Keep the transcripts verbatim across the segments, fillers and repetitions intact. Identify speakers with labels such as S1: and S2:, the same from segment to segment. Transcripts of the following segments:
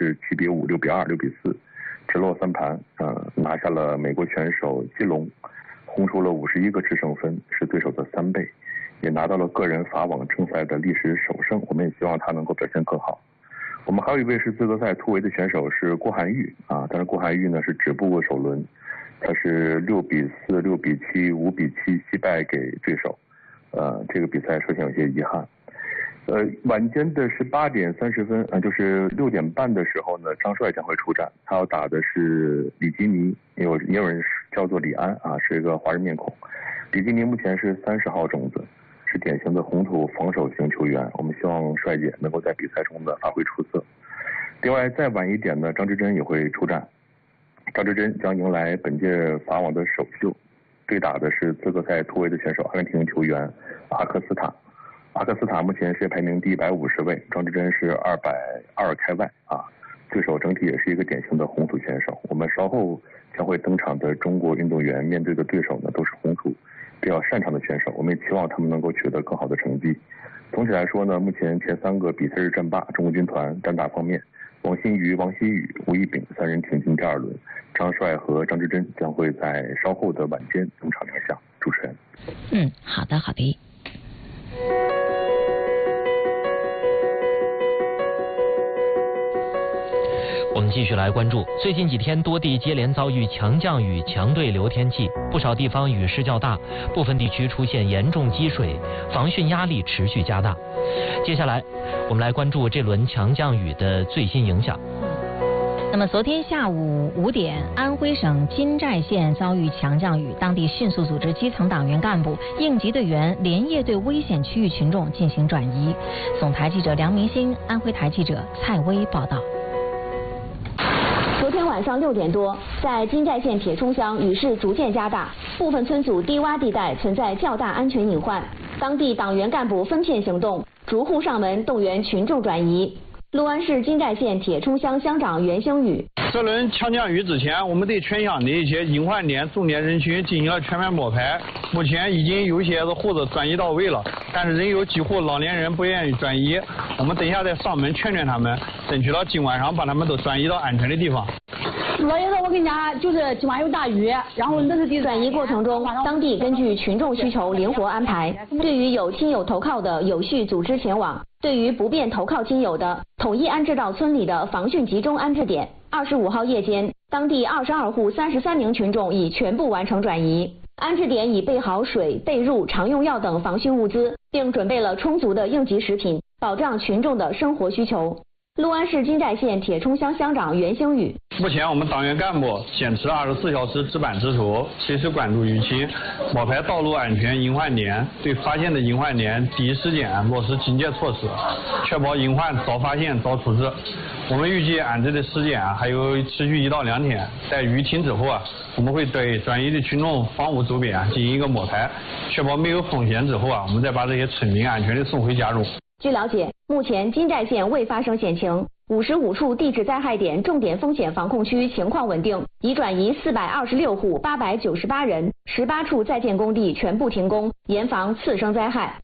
S1: 是七比五、六比二、六比四，直落三盘，呃，拿下了美国选手基隆，轰出了五十一个制胜分，是对手的三倍，也拿到了个人法网正赛的历史首胜。我们也希望他能够表现更好。我们还有一位是资格赛突围的选手是郭涵玉啊，但是郭涵玉呢是止步首轮，他是六比四、六比七、五比七惜败给对手，呃，这个比赛出现有些遗憾。呃，晚间的十八点三十分，呃，就是六点半的时候呢，张帅将会出战，他要打的是李吉尼，也有也有人叫做李安啊，是一个华人面孔。李吉尼目前是三十号种子，是典型的红土防守型球员，我们希望帅姐能够在比赛中的发挥出色。另外再晚一点呢，张之臻也会出战，张之臻将迎来本届法网的首秀，对打的是资格赛突围的选手阿根廷球员阿克斯塔。阿克斯塔目前世界排名第一百五十位，张之臻是二百二开外啊。对手整体也是一个典型的红土选手。我们稍后将会登场的中国运动员面对的对手呢，都是红土比较擅长的选手，我们也期望他们能够取得更好的成绩。总体来说呢，目前前三个比赛日战罢，中国军团战打方面，王欣瑜、王希雨、吴一丙三人挺进第二轮，张帅和张之臻将会在稍后的晚间登场亮相。主持人，
S2: 嗯，好的，好的。
S3: 我们继续来关注，最近几天多地接连遭遇强降雨、强对流天气，不少地方雨势较大，部分地区出现严重积水，防汛压力持续加大。接下来，我们来关注这轮强降雨的最新影响。
S2: 那么昨天下午五点，安徽省金寨县遭遇强降雨，当地迅速组织基层党员干部、应急队员连夜对危险区域群众进行转移。总台记者梁明星，安徽台记者蔡薇报道。
S4: 昨天晚上六点多，在金寨县铁冲乡，雨势逐渐加大，部分村组低洼地带存在较大安全隐患。当地党员干部分片行动，逐户上门动员群众转移。六安市金寨县铁冲乡乡长袁兴宇：
S5: 这轮强降雨之前，我们对全乡的一些隐患点、重点人群进行了全面摸排。目前已经有些户子转移到位了，但是仍有几户老年人不愿意转移。我们等一下再上门劝劝他们，争取到今晚上把他们都转移到安全的地方。
S6: 所以说我跟你讲，就是今晚有大雨，然后那是
S4: 转移过程中，当地根据群众需求灵活安排。对于有亲友投靠的，有序组织前往；对于不便投靠亲友的，统一安置到村里的防汛集中安置点。二十五号夜间，当地二十二户三十三名群众已全部完成转移。安置点已备好水、被褥、常用药等防汛物资，并准备了充足的应急食品，保障群众的生活需求。六安市金寨县铁冲乡乡长袁兴宇：
S5: 目前我们党员干部坚持二十四小时值班值守，随时关注雨情，摸排道路安全隐患点，对发现的隐患点第一时间落实警戒措施，确保隐患早发现早处置。我们预计安置的时间啊还有持续一到两天，在雨停之后啊，我们会对转移的群众房屋周边啊进行一个摸排，确保没有风险之后啊，我们再把这些村民安全的送回家中。
S4: 据了解，目前金寨县未发生险情，五十五处地质灾害点重点风险防控区情况稳定，已转移四百二十六户八百九十八人，十八处在建工地全部停工，严防次生灾害。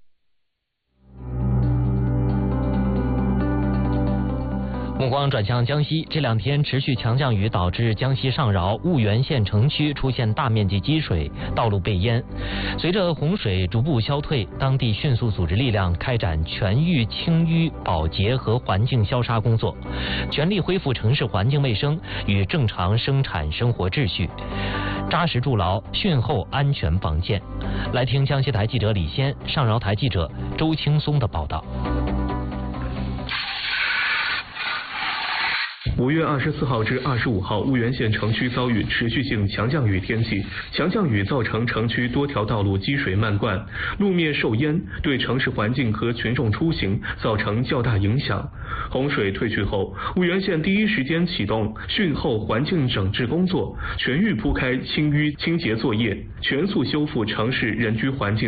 S3: 目光转向江西，这两天持续强降雨导致江西上饶婺源县城区出现大面积积水，道路被淹。随着洪水逐步消退，当地迅速组织力量开展全域清淤保洁和环境消杀工作，全力恢复城市环境卫生与正常生产生活秩序，扎实筑牢汛后安全防线。来听江西台记者李先、上饶台记者周青松的报道。
S7: 五月二十四号至二十五号，婺源县城区遭遇持续性强降雨天气，强降雨造成城区多条道路积水漫灌，路面受淹，对城市环境和群众出行造成较大影响。洪水退去后，婺源县第一时间启动汛后环境整治工作，全域铺开清淤清洁作业，全速修复城市人居环境。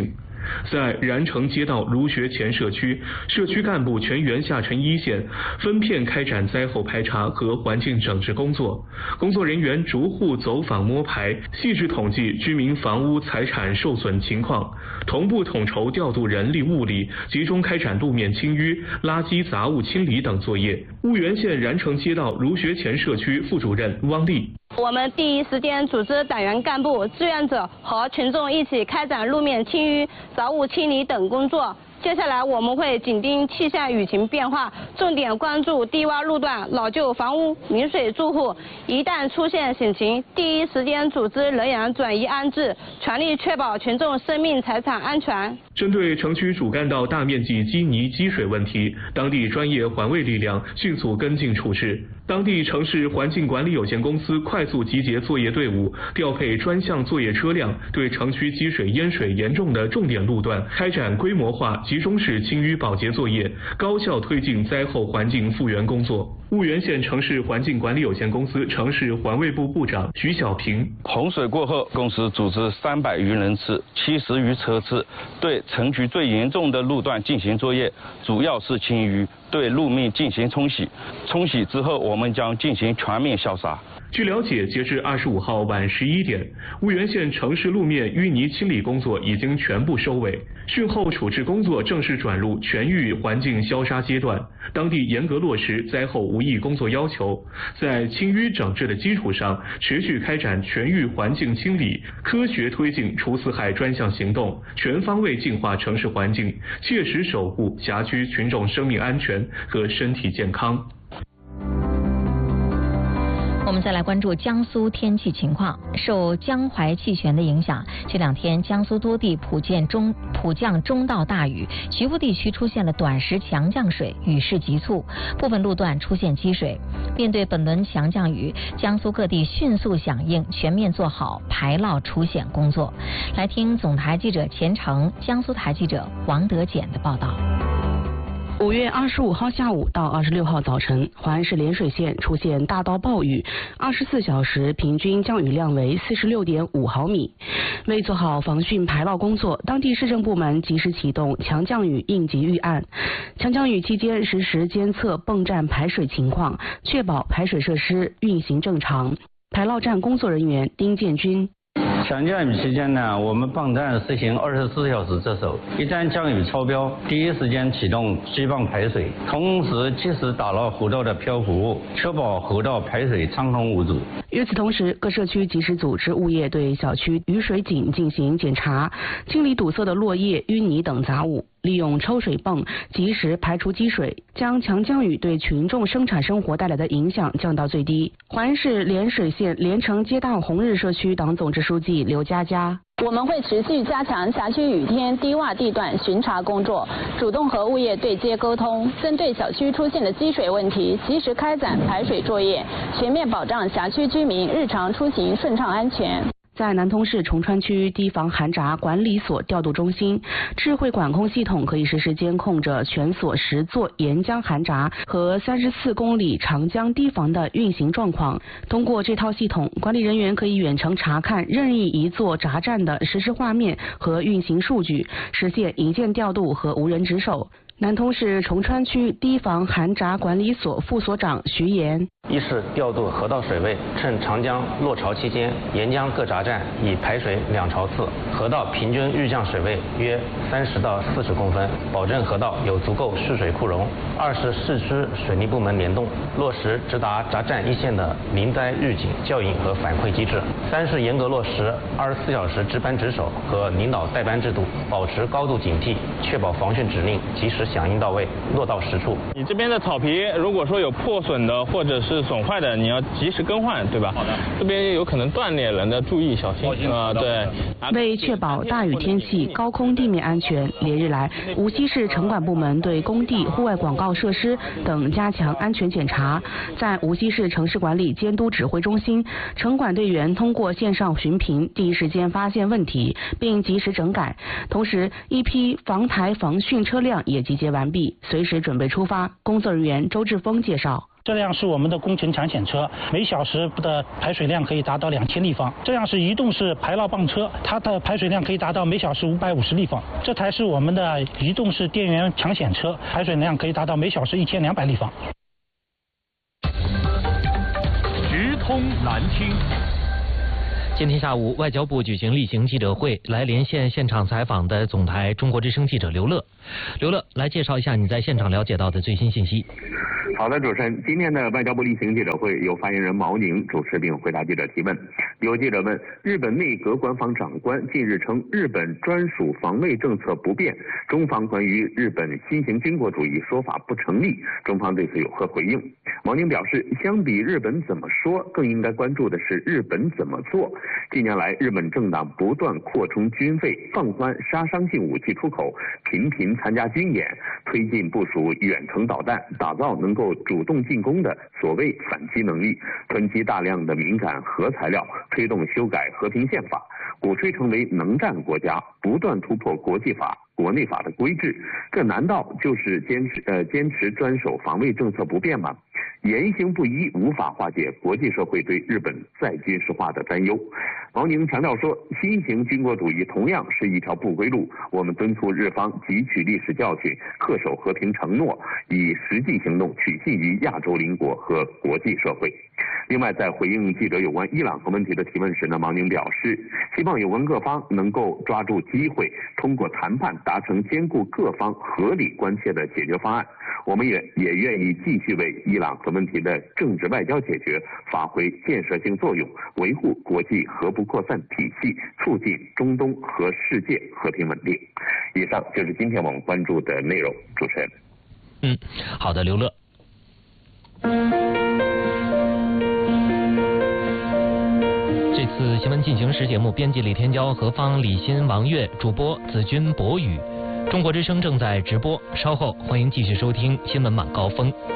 S7: 在燃城街道儒学前社区，社区干部全员下沉一线，分片开展灾后排查和环境整治工作。工作人员逐户走访摸排，细致统计居民房屋财产受损情况，同步统筹调度人力物力，集中开展路面清淤、垃圾杂物清理等作业。婺源县燃城街道儒学前社区副主任汪丽。
S8: 我们第一时间组织党员干部、志愿者和群众一起开展路面清淤、杂物清理等工作。接下来我们会紧盯气象雨情变化，重点关注低洼路段、老旧房屋、临水住户，一旦出现险情，第一时间组织人员转移安置，全力确保群众生命财产安全。
S7: 针对城区主干道大面积积泥积水问题，当地专业环卫力量迅速跟进处置。当地城市环境管理有限公司快速集结作业队伍，调配专项作业车辆，对城区积水淹水严重的重点路段开展规模化集中式清淤保洁作业，高效推进灾后环境复原工作。婺源县城市环境管理有限公司城市环卫部部长徐小平：
S9: 洪水过后，公司组织三百余人次、七十余车次，对城区最严重的路段进行作业，主要是清淤，对路面进行冲洗。冲洗之后，我们将进行全面消杀。
S7: 据了解，截至二十五号晚十一点，婺源县城市路面淤泥清理工作已经全部收尾，汛后处置工作正式转入全域环境消杀阶段。当地严格落实灾后无异工作要求，在清淤整治的基础上，持续开展全域环境清理，科学推进除四害专项行动，全方位净化城市环境，切实守护辖区群众生命安全和身体健康。
S2: 我们再来关注江苏天气情况。受江淮气旋的影响，这两天江苏多地普见中普降中到大雨，局部地区出现了短时强降水，雨势急促，部分路段出现积水。面对本轮强降雨，江苏各地迅速响应，全面做好排涝除险工作。来听总台记者钱成、江苏台记者王德简的报道。
S10: 五月二十五号下午到二十六号早晨，淮安市涟水县出现大到暴雨，二十四小时平均降雨量为四十六点五毫米。为做好防汛排涝工作，当地市政部门及时启动强降雨应急预案。强降雨期间实时监测泵站排水情况，确保排水设施运行正常。排涝站工作人员丁建军。
S11: 强降雨期间呢，我们泵站实行二十四小时值守，一旦降雨超标，第一时间启动机泵排水，同时及时打捞河道的漂浮物，确保河道排水畅通无阻。
S10: 与此同时，各社区及时组织物业对小区雨水井进行检查，清理堵塞的落叶、淤泥等杂物，利用抽水泵及时排除积水，将强降雨对群众生产生活带来的影响降到最低。淮安市涟水县连城街道红日社区党总支书记刘佳佳。
S12: 我们会持续加强辖区雨天低洼地段巡查工作，主动和物业对接沟通，针对小区出现的积水问题，及时开展排水作业，全面保障辖区居民日常出行顺畅安全。
S10: 在南通市崇川区堤防涵闸管理所调度中心，智慧管控系统可以实时监控着全所十座沿江涵闸和三十四公里长江堤防的运行状况。通过这套系统，管理人员可以远程查看任意一座闸站的实时画面和运行数据，实现一键调度和无人值守。南通市崇川区堤防涵闸管理所副所长徐岩。
S13: 一是调度河道水位，趁长江落潮期间，沿江各闸站以排水两潮次，河道平均预降水位约三十到四十公分，保证河道有足够蓄水库容。二是市区水利部门联动，落实直达闸站一线的临灾预警、教引和反馈机制。三是严格落实二十四小时值班值守和领导带班制度，保持高度警惕，确保防汛指令及时响应到位，落到实处。
S14: 你这边的草皮如果说有破损的或者是损坏的，你要及时更换，对吧？好的。这边有可能断裂了，要注意小心啊、呃。对。
S10: 为确保大雨天气高空地面安全，连日来，无锡市城管部门对工地、户外广告设施等加强安全检查。在无锡市城市管理监督指挥中心，城管队员通过线上巡评，第一时间发现问题，并及时整改。同时，一批防台防汛车辆也集结完毕，随时准备出发。工作人员周志峰介绍。
S15: 这辆是我们的工程抢险车，每小时的排水量可以达到两千立方。这辆是移动式排涝泵车，它的排水量可以达到每小时五百五十立方。这台是我们的移动式电源抢险车，排水量可以达到每小时一千两百立方。
S16: 直通蓝厅。
S3: 今天下午，外交部举行例行记者会，来连线现场采访的总台中国之声记者刘乐。刘乐，来介绍一下你在现场了解到的最新信息。
S17: 好的，主持人，今天的外交部例行记者会由发言人毛宁主持并回答记者提问。有记者问，日本内阁官房长官近日称日本专属防卫政策不变，中方关于日本新型军国主义说法不成立，中方对此有何回应？毛宁表示，相比日本怎么说，更应该关注的是日本怎么做。近年来，日本政党不断扩充军费，放宽杀伤性武器出口，频频参加军演，推进部署远程导弹，打造能够主动进攻的所谓反击能力，囤积大量的敏感核材料，推动修改和平宪法，鼓吹成为能战国家，不断突破国际法、国内法的规制，这难道就是坚持呃坚持专守防卫政策不变吗？言行不一，无法化解国际社会对日本再军事化的担忧。毛宁强调说，新型军国主义同样是一条不归路，我们敦促日方汲取历史教训，恪守和平承诺，以实际行动取信于亚洲邻国和国际社会。另外，在回应记者有关伊朗核问题的提问时呢，毛宁表示，希望有关各方能够抓住机会，通过谈判达成兼顾各方合理关切的解决方案。我们也也愿意继续为伊朗核问题的政治外交解决发挥建设性作用，维护国际核不扩散体系，促进中东和世界和平稳定。以上就是今天我们关注的内容。主持人，
S3: 嗯，好的，刘乐。这次新闻进行时节目编辑李天骄、何芳、李欣、王悦，主播子君、博宇。中国之声正在直播，稍后欢迎继续收听新闻晚高峰。